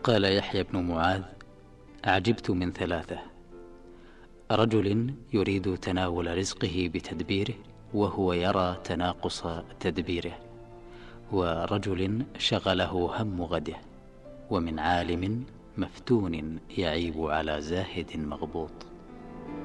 قال يحيى بن معاذ: عجبت من ثلاثة: رجل يريد تناول رزقه بتدبيره وهو يرى تناقص تدبيره، ورجل شغله هم غده، ومن عالم مفتون يعيب على زاهد مغبوط.